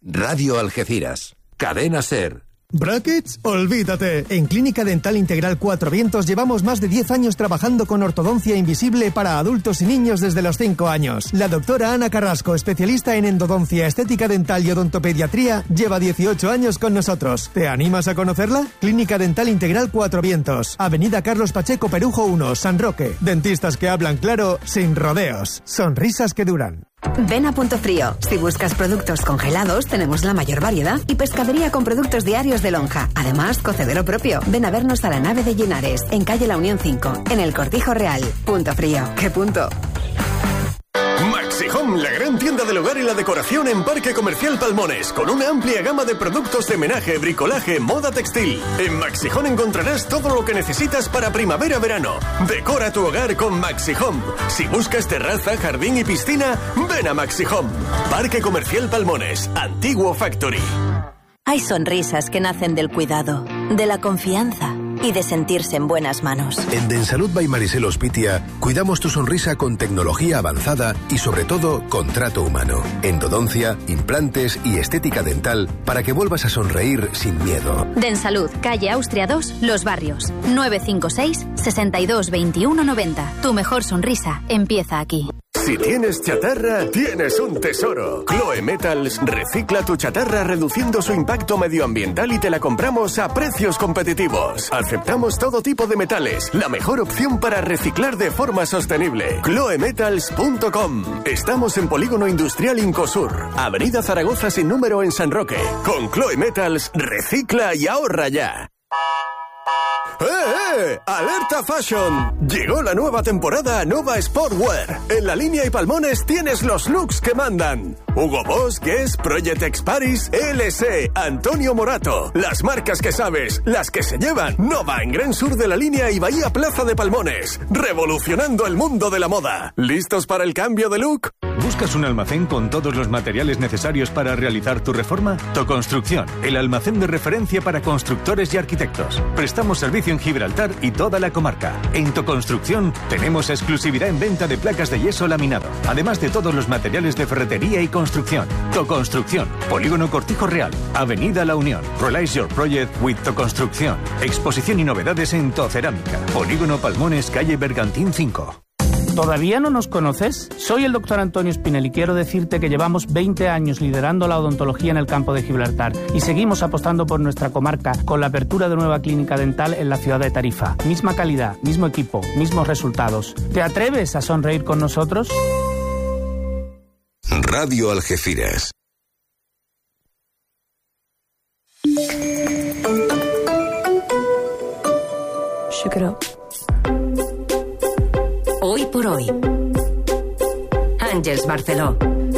Radio Algeciras. Cadena SER. ¿Brackets? Olvídate. En Clínica Dental Integral Cuatro Vientos llevamos más de 10 años trabajando con ortodoncia invisible para adultos y niños desde los 5 años. La doctora Ana Carrasco, especialista en endodoncia, estética dental y odontopediatría, lleva 18 años con nosotros. ¿Te animas a conocerla? Clínica Dental Integral Cuatro Vientos. Avenida Carlos Pacheco Perujo 1, San Roque. Dentistas que hablan claro, sin rodeos. Sonrisas que duran. Ven a Punto Frío. Si buscas productos congelados, tenemos la mayor variedad y pescadería con productos diarios de lonja. Además, cocedero propio. Ven a vernos a la nave de Linares, en calle La Unión 5, en el Cortijo Real. Punto Frío. ¿Qué punto? Maxi Home, la gran tienda del hogar y la decoración en Parque Comercial Palmones, con una amplia gama de productos de menaje, bricolaje, moda textil. En Maxi Home encontrarás todo lo que necesitas para primavera-verano. Decora tu hogar con Maxi Home. Si buscas terraza, jardín y piscina, ven a Maxi Home. Parque Comercial Palmones, Antiguo Factory. Hay sonrisas que nacen del cuidado, de la confianza y de sentirse en buenas manos. En Densalud by Marisel Hospitia cuidamos tu sonrisa con tecnología avanzada y sobre todo con trato humano. Endodoncia, implantes y estética dental para que vuelvas a sonreír sin miedo. Densalud, calle Austria 2, Los Barrios. 956 62 21 90. Tu mejor sonrisa empieza aquí. Si tienes chatarra, tienes un tesoro. Chloe Metals recicla tu chatarra reduciendo su impacto medioambiental y te la compramos a precios competitivos. Aceptamos todo tipo de metales, la mejor opción para reciclar de forma sostenible. ChloeMetals.com. Estamos en Polígono Industrial Incosur, Avenida Zaragoza sin número en San Roque. Con Chloe Metals, recicla y ahorra ya. ¡Eh! ¡Alerta Fashion! Llegó la nueva temporada a Nova Sportwear. En La Línea y Palmones tienes los looks que mandan. Hugo Boss, Guess, Project X Paris, LC, Antonio Morato. Las marcas que sabes, las que se llevan. Nova en Gran Sur de La Línea y Bahía Plaza de Palmones. Revolucionando el mundo de la moda. ¿Listos para el cambio de look? ¿Buscas un almacén con todos los materiales necesarios para realizar tu reforma? Toconstrucción, el almacén de referencia para constructores y arquitectos. Prestamos servicio en Gibraltar y toda la comarca. En Toconstrucción tenemos exclusividad en venta de placas de yeso laminado, además de todos los materiales de ferretería y construcción. Toconstrucción, Polígono Cortijo Real, Avenida La Unión. Realize your project with Toconstrucción. Exposición y novedades en Tocerámica. Polígono Palmones, calle Bergantín 5. ¿Todavía no nos conoces? Soy el doctor Antonio Espinel y quiero decirte que llevamos 20 años liderando la odontología en el campo de Gibraltar y seguimos apostando por nuestra comarca con la apertura de nueva clínica dental en la ciudad de Tarifa. Misma calidad, mismo equipo, mismos resultados. ¿Te atreves a sonreír con nosotros? Radio Algeciras. Shukro. Hoy por hoy. Àngels Barceló.